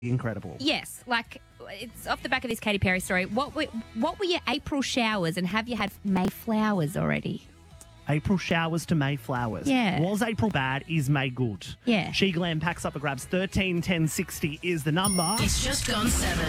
incredible. Yes, like it's off the back of this Katy Perry story. What were your April showers, and have you had Mayflowers already? April showers to Mayflowers. Yeah. Was April bad? Is May good? Yeah. She Glam packs up for grabs. 13 10 60 is the number. It's just gone 7.